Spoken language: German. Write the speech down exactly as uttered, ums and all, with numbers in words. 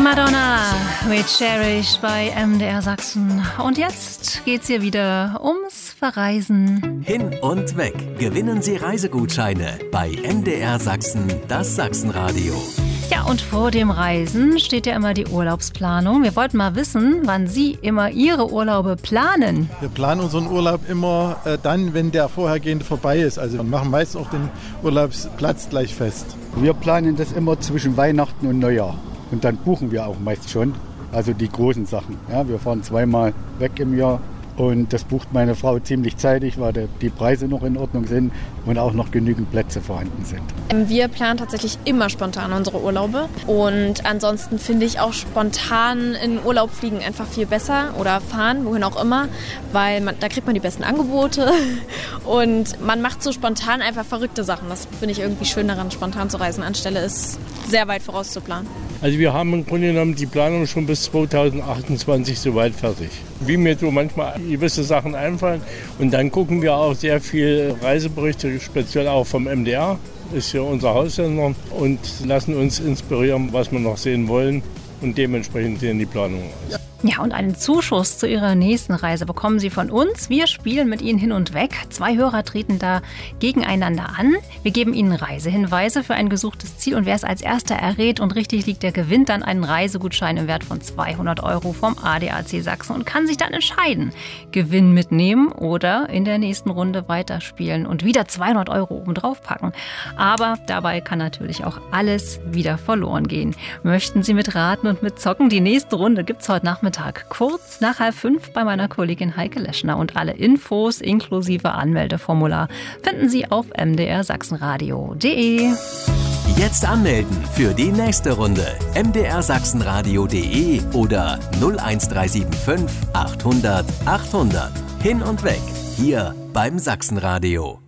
Madonna mit Cherish bei M D R Sachsen. Und jetzt geht's hier wieder ums Verreisen. Hin und weg. Gewinnen Sie Reisegutscheine bei M D R Sachsen, das Sachsenradio. Ja, und vor dem Reisen steht ja immer die Urlaubsplanung. Wir wollten mal wissen, wann Sie immer Ihre Urlaube planen. Wir planen unseren Urlaub immer äh, dann, wenn der vorhergehende vorbei ist. Also wir machen meist auch den Urlaubsplatz gleich fest. Wir planen das immer zwischen Weihnachten und Neujahr. Und dann buchen wir auch meist schon, also die großen Sachen. Ja, wir fahren zweimal weg im Jahr und das bucht meine Frau ziemlich zeitig, weil die Preise noch in Ordnung sind und auch noch genügend Plätze vorhanden sind. Wir planen tatsächlich immer spontan unsere Urlaube und ansonsten finde ich auch spontan in Urlaub fliegen einfach viel besser oder fahren, wohin auch immer, weil man, da kriegt man die besten Angebote und man macht so spontan einfach verrückte Sachen. Das finde ich irgendwie schön daran, spontan zu reisen, anstelle es sehr weit vorauszuplanen. Also wir haben im Grunde genommen die Planung schon bis zweitausendachtundzwanzig soweit fertig. Wie mir so manchmal gewisse Sachen einfallen. Und dann gucken wir auch sehr viel Reiseberichte, speziell auch vom M D R, ist ja unser Haussender, und lassen uns inspirieren, was wir noch sehen wollen, und dementsprechend sehen die Planungen aus. Ja, und einen Zuschuss zu Ihrer nächsten Reise bekommen Sie von uns. Wir spielen mit Ihnen hin und weg. Zwei Hörer treten da gegeneinander an. Wir geben Ihnen Reisehinweise für ein gesuchtes Ziel. Und wer es als erster errät und richtig liegt, der gewinnt dann einen Reisegutschein im Wert von zweihundert Euro vom A D A C Sachsen und kann sich dann entscheiden. Gewinn mitnehmen oder in der nächsten Runde weiterspielen und wieder zweihundert Euro obendrauf packen. Aber dabei kann natürlich auch alles wieder verloren gehen. Möchten Sie mitraten und mitzocken? Die nächste Runde gibt es heute Nachmittag. Kurz nach halb fünf bei meiner Kollegin Heike Leschner. Und alle Infos inklusive Anmeldeformular finden Sie auf m d r sachsenradio punkt d e. Jetzt anmelden für die nächste Runde. m d r sachsenradio punkt d e oder null eins drei sieben fünf achthundert achthundert. Hin und weg, hier beim Sachsenradio.